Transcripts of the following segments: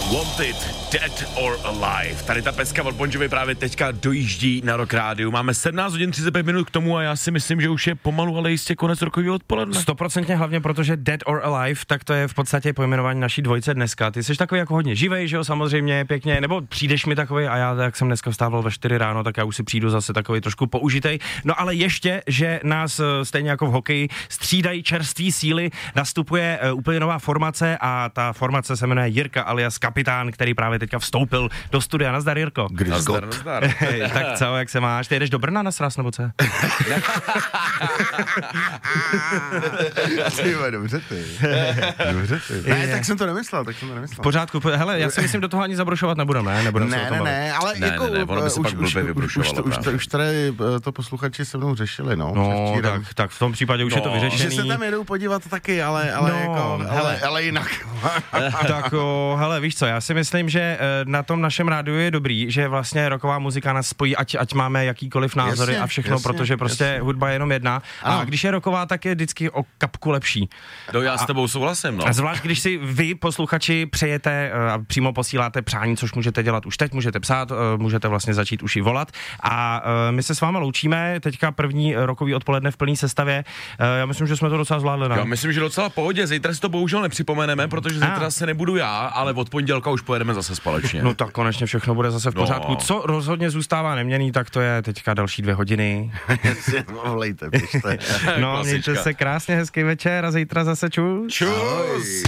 Wanted, Dead or Alive. Tady ta peska od Bon Jovi právě teďka dojíždí na Rock Rádiu. Máme 17 hodin 35 minut k tomu a já si myslím, že už je pomalu, ale jistě konec rokového odpoledne. 100% hlavně, protože Dead or Alive, tak to je v podstatě pojmenování naší dvojice dneska. Ty jsi takový jako hodně živej, že jo, samozřejmě, pěkně, nebo přijdeš mi takový a já, jak jsem dneska vstával ve 4 ráno, tak já už si přijdu zase takový trošku použitej. No ale ještě, že nás stejně jako v hokeji střídají čerství síly, nastupuje úplně nová formace a ta formace se jmenuje Jirka alias Kapitán, který právě teďka vstoupil do studia. Nazdar, Jirko. Nazdar. Tak co, jak se máš? Ty jdeš do Brna na sraz, nebo co? Dobře ty. Ne, tak jsem to nemyslel. V pořádku, hele, já si myslím, do toho ani zabrušovat nebudeme, ne? Ne, ale jako ono by se pak blbě vybrušovalo. Už tady to posluchači se mnou řešili, no. Tak v tom případě už je to vyřešený. Že se tam jedou podívat taky, ale jinak. Tak hele, víš co, já si myslím, že na tom našem rádiu je dobrý, že vlastně rocková muzika nás spojí, ať máme jakýkoliv názory a všechno, protože prostě hudba je jenom jedna. A když je rocková, tak je vždycky o kapku lepší. No já s tebou souhlasím, no. A zvlášť, když si vy, posluchači, přejete a přímo posíláte přání, což můžete dělat už teď, můžete psát, můžete vlastně začít už i volat. A my se s váma loučíme, teďka první rockový odpoledne v plné sestavě. Já myslím, že jsme to docela zvládli. Já myslím, že docela pohodě. Zítra si to bohužel nepřipomeneme, protože zítra se nebudu já, ale od pondělka už pojedeme zase společně. No tak konečně všechno bude zase v pořádku. Co rozhodně zůstává neměnný, tak to je teďka další 2 hodiny. Volejte, pište. No, mějte se krásně, hezký večer a zítra zase čus. Čus.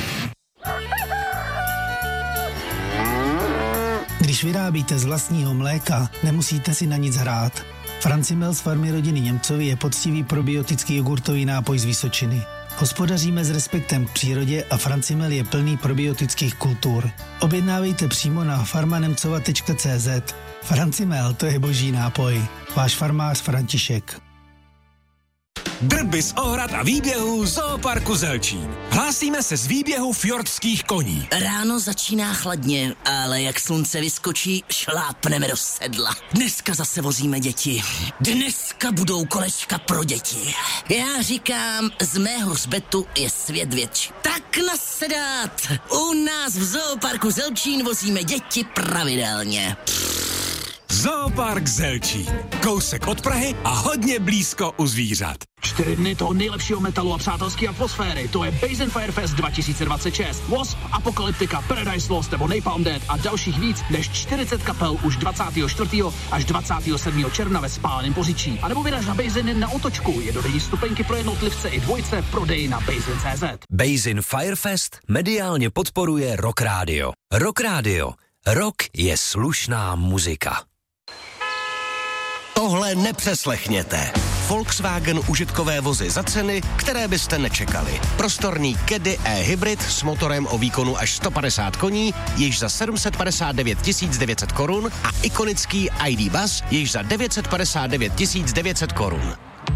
Když vyrábíte z vlastního mléka, nemusíte si na nic hrát. Francimel z farmy rodiny Němcovi je poctivý probiotický jogurtový nápoj z Vysočiny. Hospodaříme s respektem k přírodě a Francimel je plný probiotických kultur. Objednávejte přímo na farmanemcova.cz. Francimel, to je boží nápoj. Váš farmář František. Drby z ohrad a výběhů Zooparku Zelčín. Hlásíme se z výběhu fjordských koní. Ráno začíná chladně, ale jak slunce vyskočí, šlápneme do sedla. Dneska zase vozíme děti. Dneska budou kolečka pro děti. Já říkám, z mého hřbetu je svět větší. Tak nasedat! U nás v Zooparku Zelčín vozíme děti pravidelně. Zoopark Zelčín. Kousek od Prahy a hodně blízko u zvířat. 4 dny toho nejlepšího metalu a přátelské atmosféry. To je Basin Firefest 2026. Wasp, Apokalyptika, Paradise Lost nebo Napalm Death a dalších víc než 40 kapel už 24. až 27. června ve Spáleném Poříčí. A nebo vyraž na Basin na Otočku. Jednodenní stupenky pro jednotlivce i dvojce v prodeji na Basin.cz. Basin Firefest mediálně podporuje Rock Radio. Rock Radio. Rock je slušná muzika. Tohle nepřeslechněte. Volkswagen užitkové vozy za ceny, které byste nečekali. Prostorný Caddy e-hybrid s motorem o výkonu až 150 koní, již za 759 900 korun a ikonický ID Buzz již za 959 900 korun.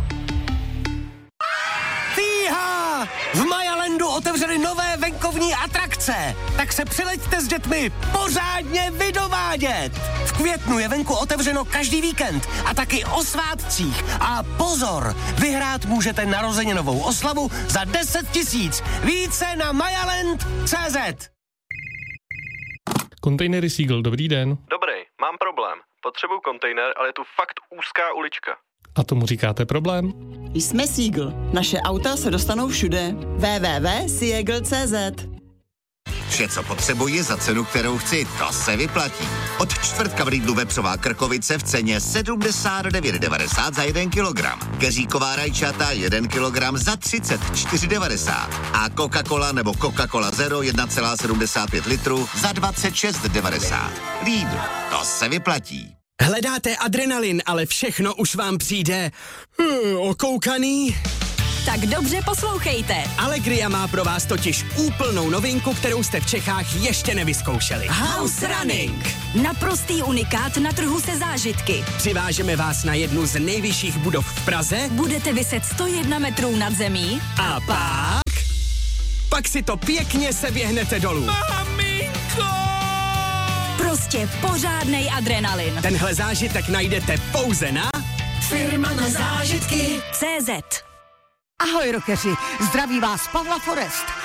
Fíha! V Majalandu otevřeli nové venkovní atrakce, tak se přileďte s dětmi pořádně vydovádět. V květnu je venku otevřeno každý víkend a taky o svátcích. A pozor, vyhrát můžete narozeninovou oslavu za 10 000. Více na majaland.cz. Kontejnery Seagull, dobrý den. Dobrý, mám problém. Potřebuju kontejner, ale je tu fakt úzká ulička. A tomu říkáte problém? Jsme Seagull. Naše auta se dostanou všude. www.seagull.cz. Vše, co potřebuji za cenu, kterou chci, to se vyplatí. Od čtvrtka v Lidlu vepřová krkovice v ceně 79,90 za 1 kilogram. Keříková rajčata 1 kilogram za 34,90. A Coca-Cola nebo Coca-Cola Zero 1,75 litru za 26,90. Lidl, to se vyplatí. Hledáte adrenalin, ale všechno už vám přijde okoukaný? Tak dobře poslouchejte. Allegria má pro vás totiž úplnou novinku, kterou jste v Čechách ještě nevyzkoušeli. House Running. Naprostý unikát na trhu se zážitky. Přivážeme vás na jednu z nejvyšších budov v Praze. Budete viset 101 metrů nad zemí. A pak si to pěkně seběhnete dolů. Maminko! Prostě pořádnej adrenalin. Tenhle zážitek najdete pouze na Firma na zážitky CZ. Ahoj, rockeři, zdraví vás Pavla Forest.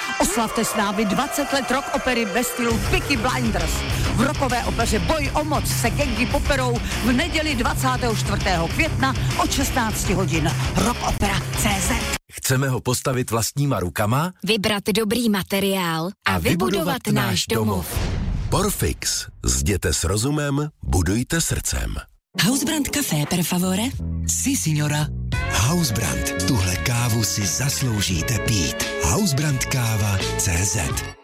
Oslavte s námi 20 let rock opery ve stylu Peaky Blinders. V rockové opeře Boj o moc se gangy poperou v neděli 24. května od 16 hodin. Rockopera.cz. Chceme ho postavit vlastníma rukama, Vybrat dobrý materiál a vybudovat náš domov. Porfix. Zděte s rozumem, budujte srdcem. Hausbrand Café, per favore? Si, signora. Hausbrand. Tuhle kávu si zasloužíte pít. Hausbrandkáva.cz